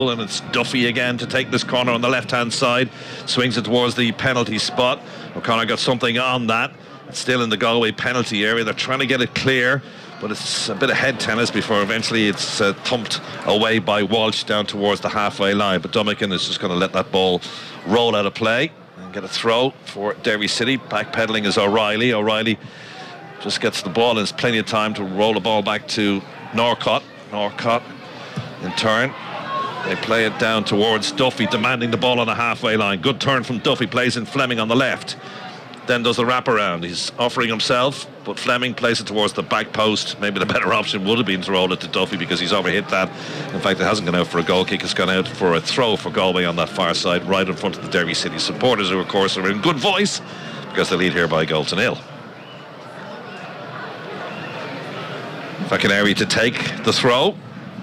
And it's Duffy again to take this corner on the left-hand side. Swings it towards the penalty spot. O'Connor got something on that. It's still in the Galway penalty area. They're trying to get it clear, but it's a bit of head tennis before eventually it's thumped away by Walsh down towards the halfway line. But Dummican is just going to let that ball roll out of play and get a throw for Derry City. Backpedaling is O'Reilly. O'Reilly just gets the ball and has plenty of time to roll the ball back to Norcott. Norcott in turn. They play it down towards Duffy, demanding the ball on the halfway line. Good turn from Duffy, plays in Fleming on the left. Then does the wraparound. He's offering himself, but Fleming plays it towards the back post. Maybe the better option would have been to roll it to Duffy because he's overhit that. In fact, it hasn't gone out for a goal kick. It's gone out for a throw for Galway on that far side, right in front of the Derry City supporters, who, of course, are in good voice because they lead here by a goal to nil. Fakineri to take the throw.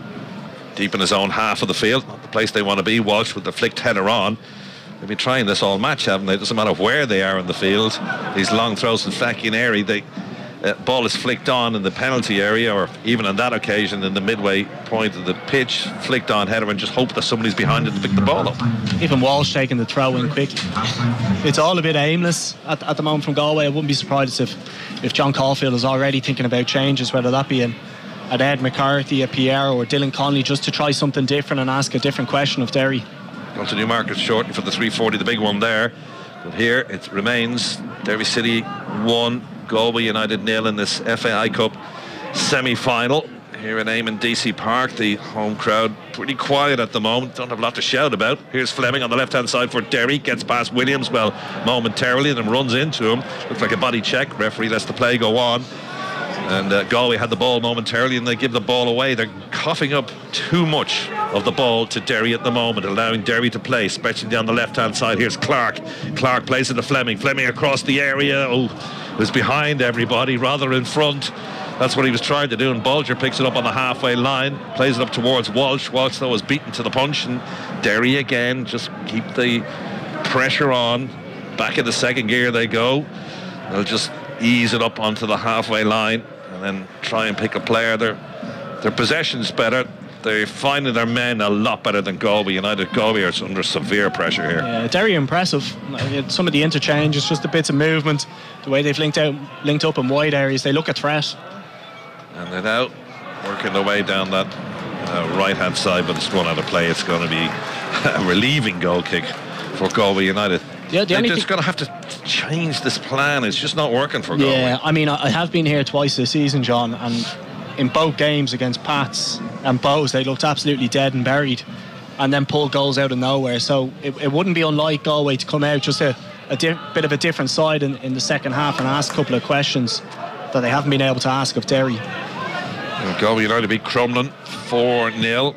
Deep in his own half of the field, not the place they want to be. Walsh with the flicked header on. They've been trying this all match, haven't they? It doesn't matter where they are in the field. These long throws from Fakineri, the ball is flicked on in the penalty area, or even on that occasion in the midway point of the pitch, flicked on header, and just hope that somebody's behind it to pick the ball up. Even Walsh taking the throw in quickly. It's all a bit aimless at the moment from Galway. I wouldn't be surprised if John Caulfield is already thinking about changes, whether that be at Ed McCarthy, a Pierre or Dylan Connolly, just to try something different and ask a different question of Derry. Going to Newmarket shortly for the 340, the big one there. But here it remains Derry City 1, Galway United 0 in this FAI Cup semi-final. Here in Eamon DC Park, the home crowd pretty quiet at the moment. Don't have a lot to shout about. Here's Fleming on the left-hand side for Derry. Gets past Williams, well, momentarily, and then runs into him. Looks like a body check. Referee lets the play go on. And Galway had the ball momentarily, and they give the ball away. They're coughing up too much of the ball to Derry at the moment, allowing Derry to play, especially down the left-hand side. Here's Clark. Clark plays it to Fleming. Fleming across the area. Oh, was behind everybody, rather in front. That's what he was trying to do, and Bulger picks it up on the halfway line, plays it up towards Walsh. Walsh, though, is beaten to the punch, and Derry again just keep the pressure on. Back in the second gear they go. They'll just ease it up onto the halfway line and then try and pick a player. Their possession's better. They're finding their men a lot better than Galway United. Galway are under severe pressure here. Yeah, very impressive. Some of the interchanges, just the bits of movement, the way they've linked up in wide areas, they look a threat. And they're now working their way down that right-hand side, but it's run out of play. It's going to be a relieving goal kick for Galway United. Yeah, they're just going to have to change this plan. It's just not working for Galway. Yeah, I mean, I have been here twice this season, John, and in both games against Pats and Bows, they looked absolutely dead and buried and then pulled goals out of nowhere. So it wouldn't be unlike Galway to come out just a bit of a different side in the second half and ask a couple of questions that they haven't been able to ask of Derry. Galway United beat Crumlin 4-0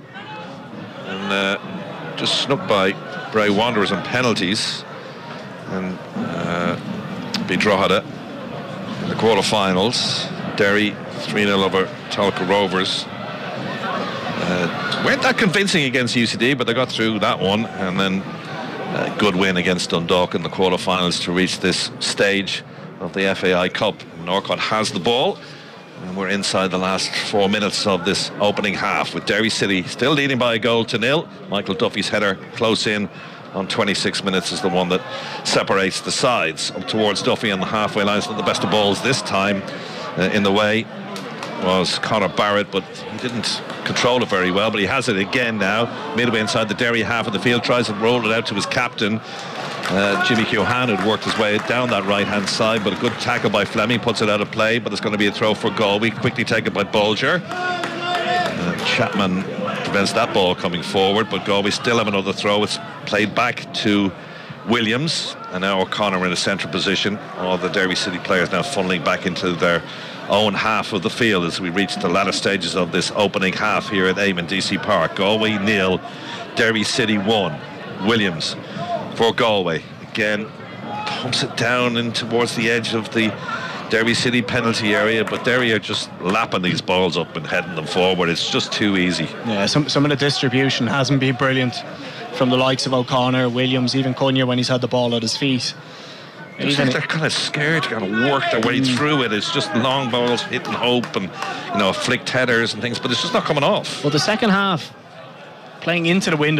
and just snuck by Bray Wanderers on penalties and beat Drogheda in the quarter-finals. Derry 3-0 over Tolka Rovers. Weren't that convincing against UCD, but they got through that one, and then a good win against Dundalk in the quarter-finals to reach this stage of the FAI Cup. Norcott has the ball, and we're inside the last 4 minutes of this opening half, with Derry City still leading by a goal to nil. Michael Duffy's header close in on 26 minutes is the one that separates the sides. Up towards Duffy on the halfway line. It's not the best of balls this time. In the way was Conor Barrett, but he didn't control it very well. But he has it again now, midway inside the Derry half of the field, tries to roll it out to his captain, Jimmy Keohane, who'd worked his way down that right-hand side, but a good tackle by Fleming puts it out of play, but it's going to be a throw for Galway, quickly taken by Bulger. Chapman prevents that ball coming forward, but Galway still have another throw. It's played back to Williams, and now O'Connor in a central position. All the Derry City players now funneling back into their own half of the field as we reach the latter stages of this opening half here at Eamon DC Park. Galway 0, Derry City 1. Williams for Galway again pumps it down in towards the edge of the Derry City penalty area, but Derry are just lapping these balls up and heading them forward. It's just too easy. Yeah, some of the distribution hasn't been brilliant from the likes of O'Connor, Williams, even Cunha when he's had the ball at his feet. They're kind of scared to kind of work their way through it. It's just long balls, hit and hope, and flicked headers and things, but it's just not coming off. Well, the second half, playing into the wind